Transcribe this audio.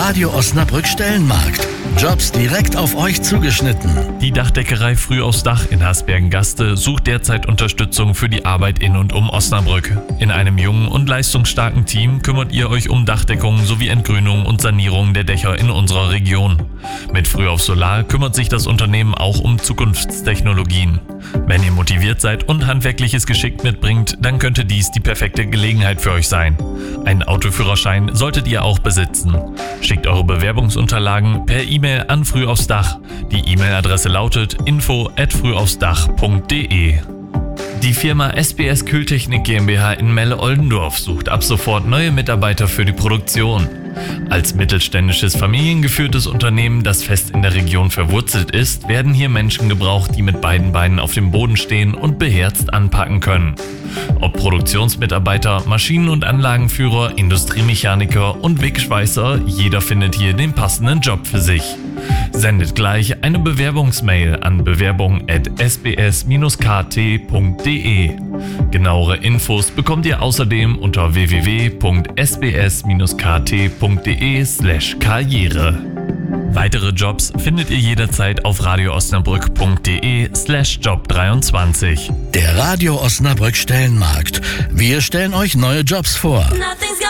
Radio Osnabrück Stellenmarkt. Jobs direkt auf euch zugeschnitten. Die Dachdeckerei Früh aufs Dach in Hasbergen-Gaste sucht derzeit Unterstützung für die Arbeit in und um Osnabrück. In einem jungen und leistungsstarken Team kümmert ihr euch um Dachdeckung sowie Entgrünung und Sanierung der Dächer in unserer Region. Mit Früh auf Solar kümmert sich das Unternehmen auch um Zukunftstechnologien. Wenn ihr motiviert seid und handwerkliches Geschick mitbringt, dann könnte dies die perfekte Gelegenheit für euch sein. Einen Autoführerschein solltet ihr auch besitzen. Schickt eure Bewerbungsunterlagen per E-Mail an Früh aufs Dach. Die E-Mail-Adresse lautet info@frühaufsdach.de. Die Firma SBS Kühltechnik GmbH in Melle-Oldendorf sucht ab sofort neue Mitarbeiter für die Produktion. Als mittelständisches, familiengeführtes Unternehmen, das fest in der Region verwurzelt ist, werden hier Menschen gebraucht, die mit beiden Beinen auf dem Boden stehen und beherzt anpacken können. Ob Produktionsmitarbeiter, Maschinen- und Anlagenführer, Industriemechaniker und Wegschweißer, jeder findet hier den passenden Job für sich. Sendet gleich eine Bewerbungsmail an bewerbung@sbs-kt.de. Genauere Infos bekommt ihr außerdem unter www.sbs-kt.de/karriere. Weitere Jobs findet ihr jederzeit auf radioosnabrück.de/job23. Der Radio Osnabrück Stellenmarkt. Wir stellen euch neue Jobs vor.